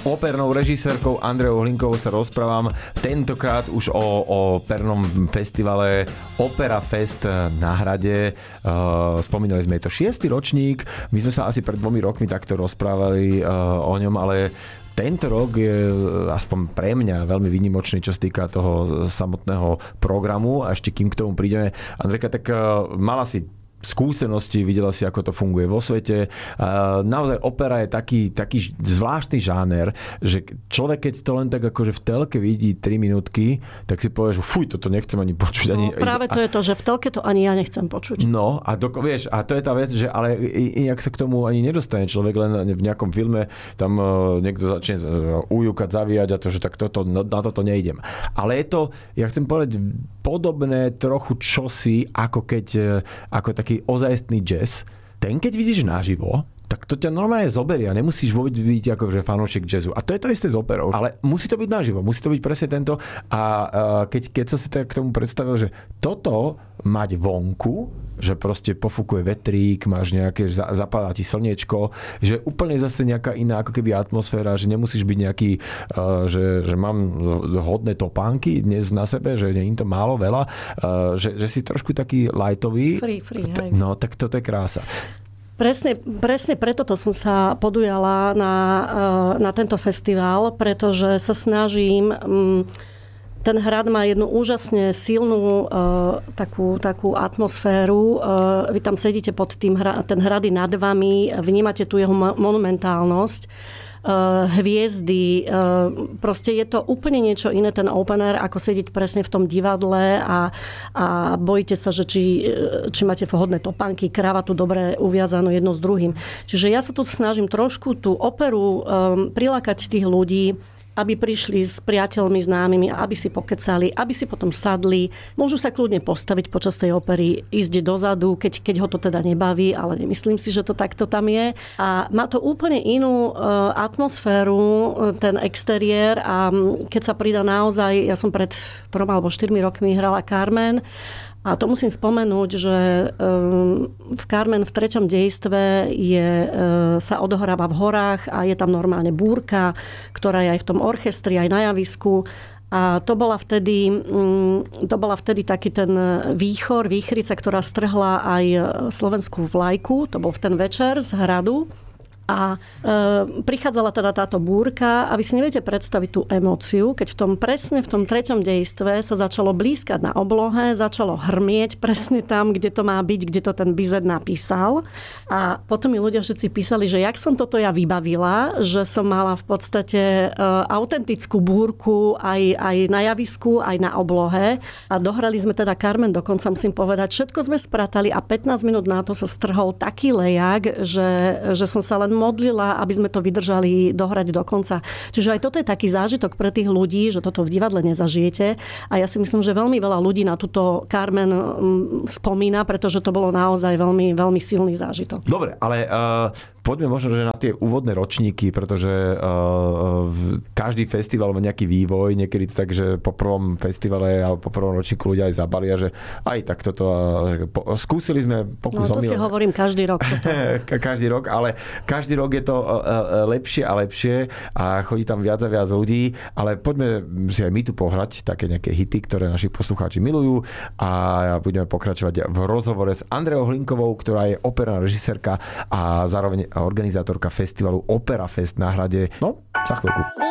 opernou režisérkou Andreou Hlinkovou sa rozprávam tentokrát už o opernom festivale Opera Fest na Hrade. Spomínali sme, je to 6. ročník. My sme sa asi pred 2 rokmi takto rozprávali o ňom, ale tento rok je aspoň pre mňa veľmi výnimočný, čo sa týka toho samotného programu. A ešte kým k tomu prídeme, Andrejka, tak mala si skúsenosti, videla si, ako to funguje vo svete. Naozaj opera je taký zvláštny žáner, že človek, keď to len tak akože v telke vidí 3 minútky, tak si povie, že fuj, toto nechcem ani počuť. No, práve to je to, že v telke to ani ja nechcem počuť. No, a vieš, a to je tá vec, že ale inak sa k tomu ani nedostane človek, len v nejakom filme tam niekto začne ujúkať, zavíjať a to, že tak na toto nejdem. Ale je to, ja chcem povedať, podobné trochu čosi, ako taký ozajstný jazz. Ten, keď vidíš naživo, tak to ťa normálne zoberie a nemusíš vôbec byť akože fanúšik jazzu. A to je to isté s operou. Ale musí to byť naživo, musí to byť presne tento. A keď som si tak k tomu predstavil, že toto mať vonku, že proste pofúkuje vetrík, máš nejaké, zapadá ti slniečko, že úplne zase nejaká iná ako keby atmosféra, že nemusíš byť nejaký, že mám hodné topánky dnes na sebe, že nie je to málo, veľa, že si trošku taký lightový. Free, hej. No, tak toto je krása. Presne preto to som sa podujala na tento festival, pretože sa snažím. Ten hrad má jednu úžasne silnú takú atmosféru. Vy tam sedíte pod ten hrad je nad vami, vnímate tu jeho monumentálnosť, hviezdy. Proste je to úplne niečo iné, ten open air, ako sedieť presne v tom divadle a bojíte sa, že či máte vhodné topánky, kravatu dobre uviazanú jedno s druhým. Čiže ja sa tu snažím trošku tú operu prilákať tých ľudí, aby prišli s priateľmi, známymi, aby si pokecali, aby si potom sadli. Môžu sa kľudne postaviť počas tej opery, ísť dozadu, keď ho to teda nebaví, ale nemyslím si, že to takto tam je. A má to úplne inú atmosféru, ten exteriér, a keď sa pridá naozaj, ja som pred 3 alebo 4 rokmi hrala Carmen. A to musím spomenúť, že v Carmen v 3. dejstve sa odohráva v horách a je tam normálne búrka, ktorá je aj v tom orchestri, aj na javisku. A to bola vtedy taký ten výchrica, ktorá strhla aj slovenskú vlajku. To bol v ten večer z hradu. A prichádzala teda táto búrka a vy si neviete predstaviť tú emóciu, keď presne v tom 3. dejstve sa začalo blízkať na oblohe, začalo hrmieť presne tam, kde to má byť, kde to ten Bizet napísal. A potom mi ľudia všetci písali, že jak som toto ja vybavila, že som mala v podstate autentickú búrku aj na javisku, aj na oblohe. A dohrali sme teda Carmen, dokonca musím povedať, všetko sme spratali a 15 minút na to sa strhol taký lejak, že som sa len modlila, aby sme to vydržali dohrať do konca. Čiže aj toto je taký zážitok pre tých ľudí, že toto v divadle nezažijete. A ja si myslím, že veľmi veľa ľudí na túto Carmen spomína, pretože to bolo naozaj veľmi, veľmi silný zážitok. Dobre, ale poďme možno, že na tie úvodné ročníky, pretože každý festival má nejaký vývoj. Niekedy to tak, že po prvom festivale alebo po prvom ročníku ľudia aj zabalia, že aj tak toto skúsili sme pokus. No to si hovorím každý rok. Každý rok, ale každý rok je to lepšie a lepšie a chodí tam viac a viac ľudí, ale poďme si aj my tu pohrať také nejaké hity, ktoré naši poslucháči milujú, a budeme pokračovať v rozhovore s Andreou Hlinkovou, ktorá je operná režisérka a zároveň organizátorka festivalu Opera Fest na Hrade. No, za chvíľku.